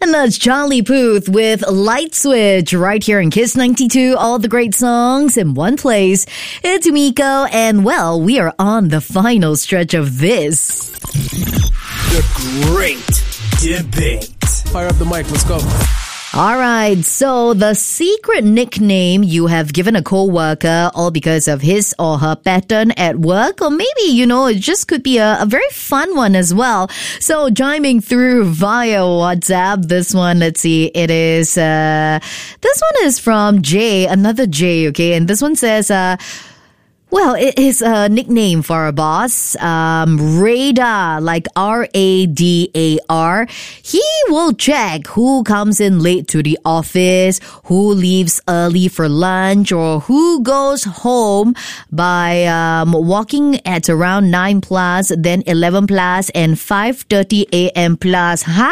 And that's Charlie Puth with Light Switch right here in Kiss 92. All the great songs in one place. It's Miko, and well, we are on the final stretch of this. The Great Debate. Fire up the mic, let's go. All right, so the secret nickname you have given a co-worker all because of his or her pattern at work, or maybe, it just could be a very fun one as well. So chiming through via WhatsApp, this one, let's see, it is, this one is from Jay, another Jay, okay, and this one says, well, it is a nickname for a boss. Radar, like R-A-D-A-R. He will check who comes in late to the office, who leaves early for lunch, or who goes home by walking at around 9 plus, then 11 plus, and 5:30 a.m. plus. Huh?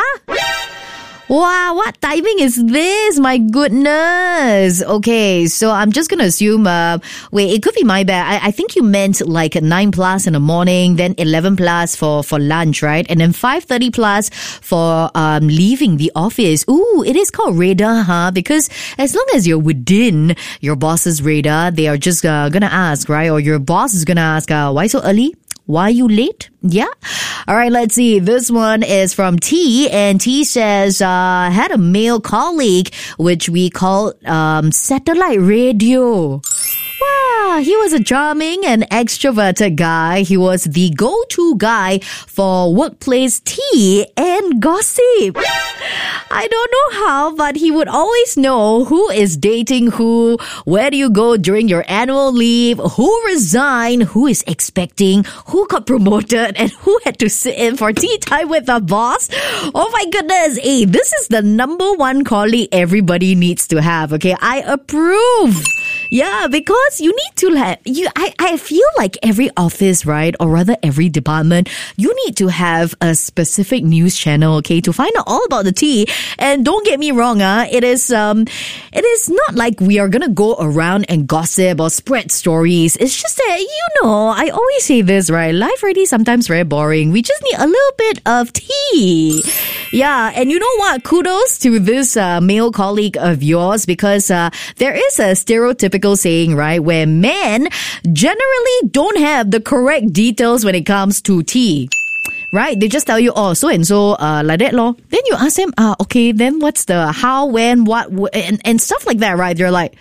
Wow, what timing is this? My goodness. Okay, so I'm just going to assume, wait, it could be my bad. I think you meant like 9 plus in the morning, then 11 plus for lunch, right? And then 5:30 plus for leaving the office. Ooh, it is called radar, huh? Because as long as you're within your boss's radar, they are just going to ask, right? Or your boss is going to ask, why so early? Why are you late? Yeah. All right, let's see. This one is from T, and T says, had a male colleague, which we call satellite radio. Wow, he was a charming and extroverted guy. He was the go-to guy for workplace tea and gossip. I don't know how, but he would always know who is dating who, where do you go during your annual leave, who resigned, who is expecting, who got promoted, and who had to sit in for tea time with the boss. Oh my goodness. Hey, this is the number one colleague everybody needs to have, okay? I approve. Yeah, because you need to I feel like every office, right, or rather every department, you need to have a specific news channel, okay, to find out all about the tea. And don't get me wrong, it is not like we are gonna go around and gossip or spread stories. It's just that, I always say this, right, life really sometimes very boring. We just need a little bit of tea. Yeah, and you know what? Kudos to this male colleague of yours, because there is a stereotypical saying, right, where men generally don't have the correct details when it comes to tea. Right? They just tell you, so and so, like that, lor. Then you ask them, okay, then what's the how, when, what, and stuff like that, right? They're like,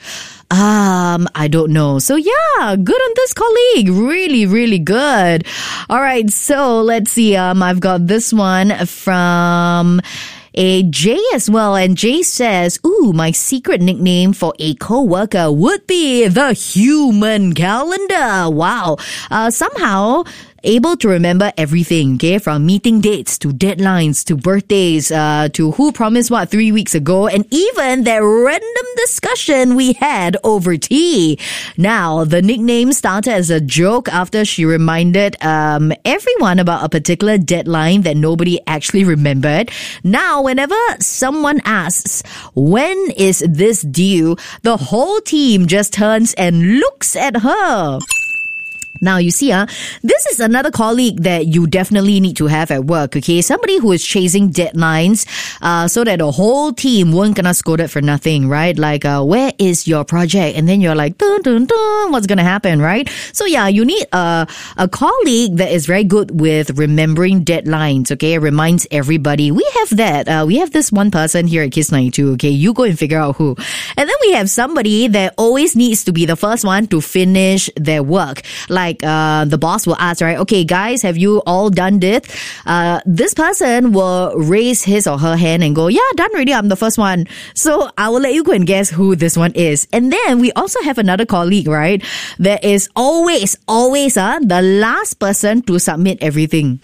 I don't know. So yeah, good on this colleague. Really, really good. All right. So let's see. I've got this one from a Jay as well, and Jay says, my secret nickname for a co-worker would be the human calendar. Wow. Somehow able to remember everything, okay? From meeting dates to deadlines to birthdays, to who promised what 3 weeks ago, and even that random discussion we had over tea. Now, the nickname started as a joke after she reminded everyone about a particular deadline that nobody actually remembered. Now, whenever someone asks, when is this due, the whole team just turns and looks at her. Now, you see, this is another colleague that you definitely need to have at work, okay? Somebody who is chasing deadlines, so that the whole team won't gonna scolded for nothing, right? Like, where is your project? And then you're like, dun, dun, dun, what's gonna happen, right? So yeah, you need a colleague that is very good with remembering deadlines, okay? It reminds everybody. We have that. We have this one person here at Kiss 92, okay? You go and figure out who. And then we have somebody that always needs to be the first one to finish their work. Like, the boss will ask, right, okay, guys, have you all done this? This person will raise his or her hand and go, yeah, done already, I'm the first one. So I will let you go and guess who this one is. And then we also have another colleague, right, that is always, the last person to submit everything.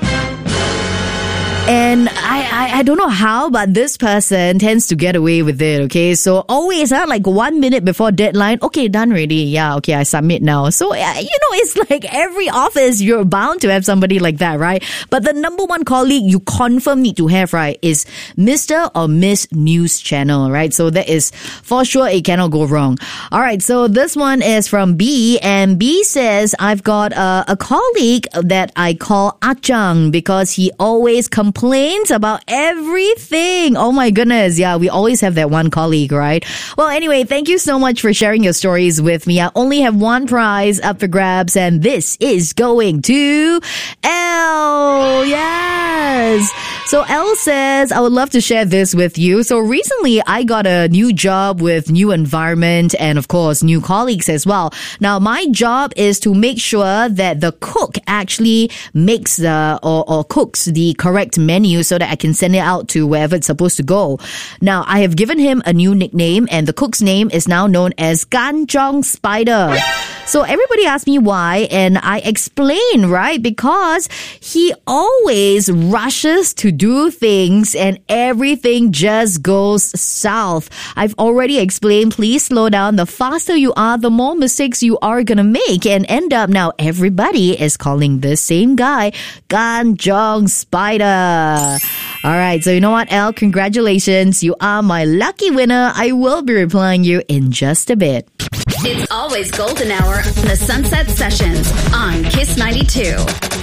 And I don't know how, but this person tends to get away with it, okay? So always, like 1 minute before deadline, okay, done already. Yeah, okay, I submit now. So, it's like every office, you're bound to have somebody like that, right? But the number one colleague you confirm need to have, right, is Mr. or Miss News Channel, right? So that is, for sure, it cannot go wrong. All right, so this one is from B, and B says, I've got a colleague that I call Achang because he always complains complains about everything. Oh my goodness. Yeah, we always have that one colleague, right? Well, anyway, thank you so much for sharing your stories with me. I only have one prize up for grabs, and this is going to Elle. Yes. So Elle says, I would love to share this with you. So recently I got a new job with new environment and of course new colleagues as well. Now my job is to make sure that the cook actually makes or cooks the correct menu so that I can send it out to wherever it's supposed to go. Now I have given him a new nickname, and the cook's name is now known as Kanchong Spider. So everybody asked me why, and I explain, right? Because he always rushes to do things and everything just goes south. I've already explained, please slow down. The faster you are, the more mistakes you are going to make, and end up now everybody is calling this same guy Kanchong Spider. All right, so you know what, Elle? Congratulations. You are my lucky winner. I will be replying you in just a bit. It's always golden hour on the Sunset Sessions on Kiss 92.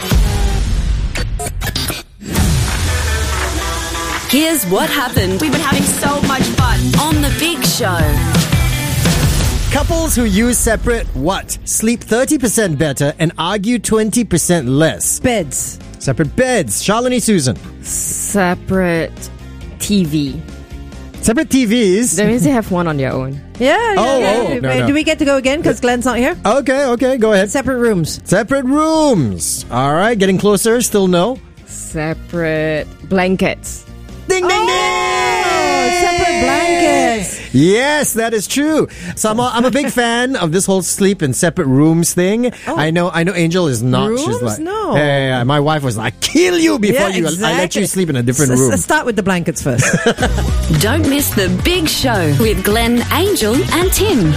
Here's what happened. We've been having so much fun On The Big Show. Couples who use separate what? Sleep 30% better and argue 20% less. Beds. Separate beds. Shalini Susan. Separate TV. Separate TVs. That means they have one on their own. Yeah. No. Do we get to go again because Glenn's not here? Okay, go ahead. Separate rooms. Separate rooms. All right, getting closer. Still no. Separate blankets. Ding, ding, ding! Separate blankets. Yes, that is true. So I'm a big fan of this whole sleep in separate rooms thing. Oh. I know Angel is not. Rooms? She's like, No. Yeah. My wife was like, kill you before I let you sleep in a different room. Start with the blankets first. Don't miss The Big Show with Glenn, Angel and Tim.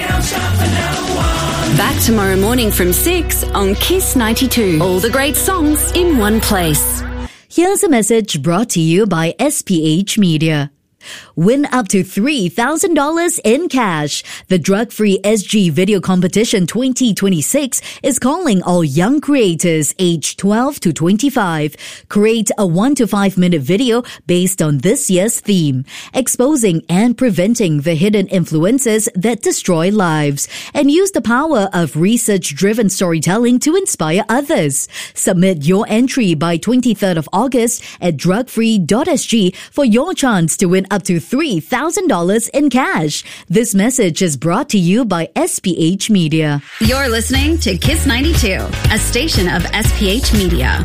Back tomorrow morning from 6 on Kiss 92. All the great songs in one place. Here's a message brought to you by SPH Media. Win up to $3,000 in cash. The Drug-Free SG Video Competition 2026 is calling all young creators aged 12 to 25. Create a 1 to 5 minute video based on this year's theme, exposing and preventing the hidden influences that destroy lives, and use the power of research-driven storytelling to inspire others. Submit your entry by 23rd of August at drugfree.sg for your chance to win up to $3,000 in cash. This message is brought to you by SPH Media. You're listening to Kiss 92, a station of SPH Media.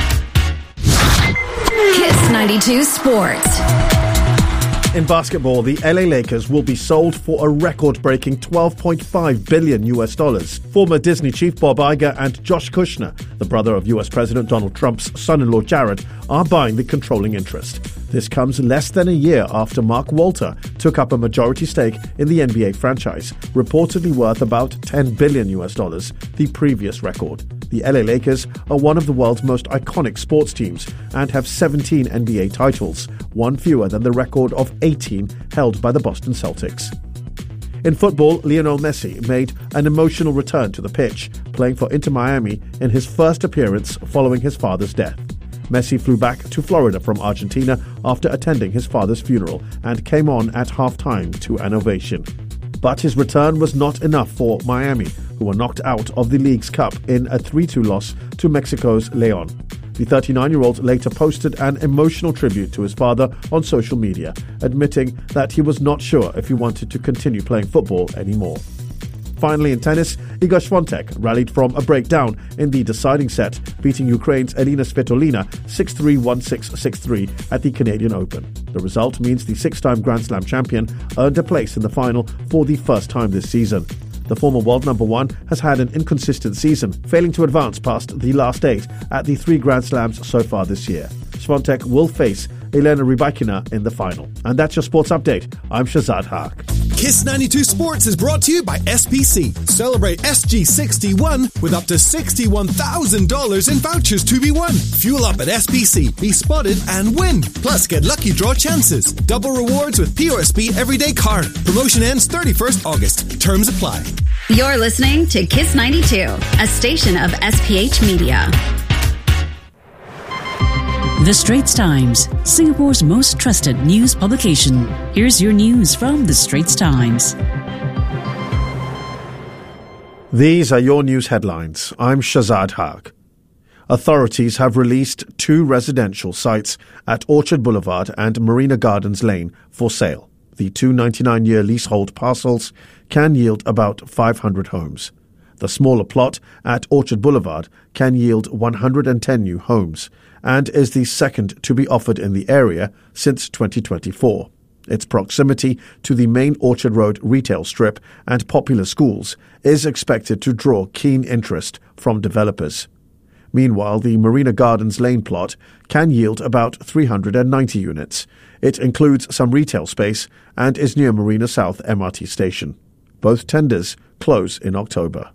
Kiss 92 Sports. In basketball, the LA Lakers will be sold for a record-breaking $12.5 billion. Former Disney chief Bob Iger and Josh Kushner, the brother of US President Donald Trump's son-in-law Jared, are buying the controlling interest. This comes less than a year after Mark Walter took up a majority stake in the NBA franchise, reportedly worth about $10 billion, the previous record. The LA Lakers are one of the world's most iconic sports teams and have 17 NBA titles, one fewer than the record of 18 held by the Boston Celtics. In football, Lionel Messi made an emotional return to the pitch, playing for Inter Miami in his first appearance following his father's death. Messi flew back to Florida from Argentina after attending his father's funeral and came on at halftime to an ovation. But his return was not enough for Miami, who were knocked out of the League's Cup in a 3-2 loss to Mexico's León. The 39-year-old later posted an emotional tribute to his father on social media, admitting that he was not sure if he wanted to continue playing football anymore. Finally, in tennis, Iga Swiatek rallied from a breakdown in the deciding set, beating Ukraine's Elina Svitolina 6-3, 1-6, 6-3 at the Canadian Open. The result means the six-time Grand Slam champion earned a place in the final for the first time this season. The former world number one has had an inconsistent season, failing to advance past the last 8 at the 3 Grand Slams so far this year. Swiatek will face Elena Rybakina in the final. And that's your sports update. I'm Shazad Haq. Kiss 92 Sports is brought to you by SPC. Celebrate SG61 with up to $61,000 in vouchers to be won. Fuel up at SPC, be spotted and win. Plus, get lucky draw chances. Double rewards with POSB Everyday Card. Promotion ends 31st August. Terms apply. You're listening to Kiss 92, a station of SPH Media. The Straits Times, Singapore's most trusted news publication. Here's your news from The Straits Times. These are your news headlines. I'm Shazad Haq. Authorities have released 2 residential sites at Orchard Boulevard and Marina Gardens Lane for sale. The 2 99-year leasehold parcels can yield about 500 homes. The smaller plot at Orchard Boulevard can yield 110 new homes and is the second to be offered in the area since 2024. Its proximity to the main Orchard Road retail strip and popular schools is expected to draw keen interest from developers. Meanwhile, the Marina Gardens Lane plot can yield about 390 units. It includes some retail space and is near Marina South MRT station. Both tenders close in October.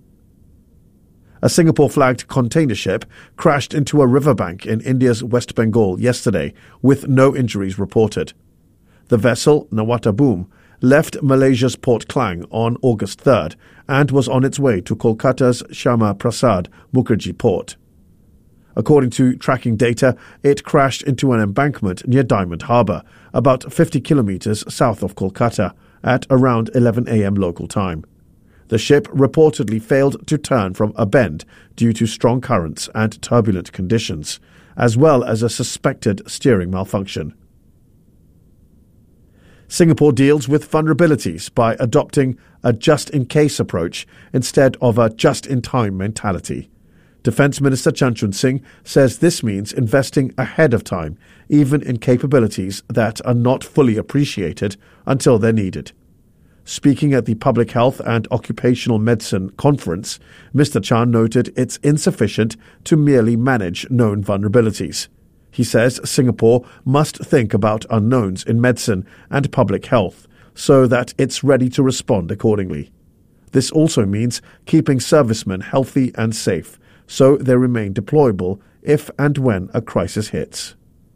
A Singapore-flagged container ship crashed into a riverbank in India's West Bengal yesterday, with no injuries reported. The vessel, Nawata Boom, left Malaysia's Port Klang on August 3rd and was on its way to Kolkata's Syama Prasad Mukherjee port. According to tracking data, it crashed into an embankment near Diamond Harbour, about 50 kilometres south of Kolkata, at around 11 a.m. local time. The ship reportedly failed to turn from a bend due to strong currents and turbulent conditions, as well as a suspected steering malfunction. Singapore deals with vulnerabilities by adopting a just-in-case approach instead of a just-in-time mentality. Defence Minister Chan Chun Sing says this means investing ahead of time, even in capabilities that are not fully appreciated until they're needed. Speaking at the Public Health and Occupational Medicine Conference, Mr. Chan noted it's insufficient to merely manage known vulnerabilities. He says Singapore must think about unknowns in medicine and public health so that it's ready to respond accordingly. This also means keeping servicemen healthy and safe so they remain deployable if and when a crisis hits.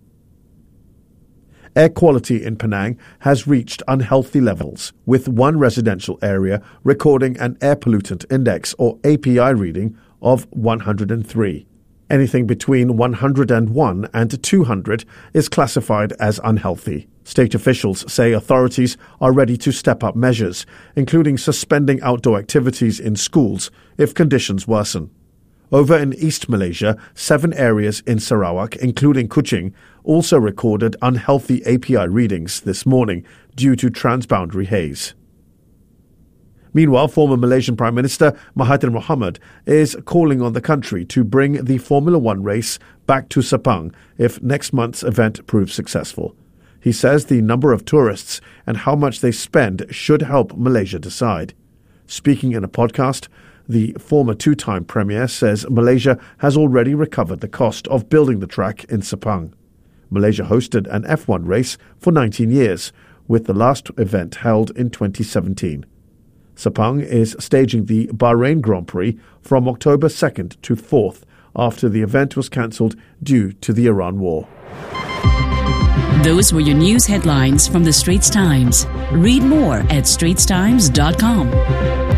Air quality in Penang has reached unhealthy levels, with one residential area recording an air pollutant index or API reading of 103. Anything between 101 and 200 is classified as unhealthy. State officials say authorities are ready to step up measures, including suspending outdoor activities in schools if conditions worsen. Over in East Malaysia, 7 areas in Sarawak, including Kuching, also recorded unhealthy API readings this morning due to transboundary haze. Meanwhile, former Malaysian Prime Minister Mahathir Mohamad is calling on the country to bring the Formula One race back to Sepang if next month's event proves successful. He says the number of tourists and how much they spend should help Malaysia decide. Speaking in a podcast, the former 2-time Premier says Malaysia has already recovered the cost of building the track in Sepang. Malaysia hosted an F1 race for 19 years, with the last event held in 2017. Sepang is staging the Bahrain Grand Prix from October 2nd to 4th after the event was cancelled due to the Iran war. Those were your news headlines from The Straits Times. Read more at straitstimes.com.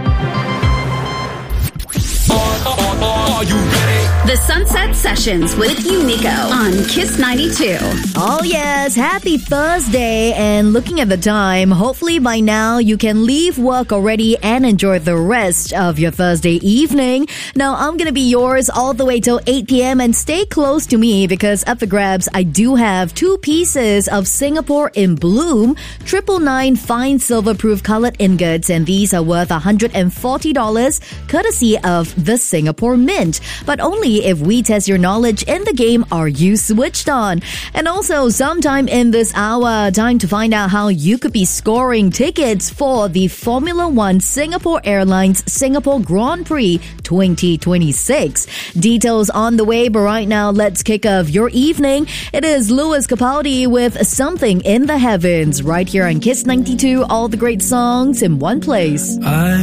Are you ready? The Sunset Sessions with Unico on Kiss 92. Oh yes, happy Thursday. And looking at the time, hopefully by now you can leave work already and enjoy the rest of your Thursday evening. Now I'm going to be yours all the way till 8 p.m. and stay close to me because up for grabs, I do have 2 pieces of Singapore in Bloom 999 fine silver proof colored ingots, and these are worth $140 courtesy of the Singapore Mint. But only if we test your knowledge in the game. Are you switched on? And also, sometime in this hour, time to find out how you could be scoring tickets for the Formula One Singapore Airlines Singapore Grand Prix 2026. Details on the way, but right now, let's kick off your evening. It is Lewis Capaldi with Something in the Heavens right here on Kiss 92. All the great songs in one place.